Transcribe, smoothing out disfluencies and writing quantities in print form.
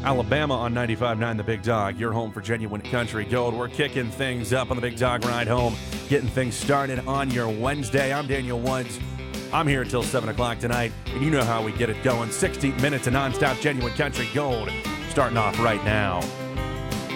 Alabama on 95.9 The Big Dog, your home for genuine country gold. We're kicking things up on the Big Dog Ride Home, getting things started on your Wednesday. I'm Daniel Woods. I'm here until 7 o'clock tonight, and you know how we get it going. 60 minutes of nonstop genuine country gold starting off right now.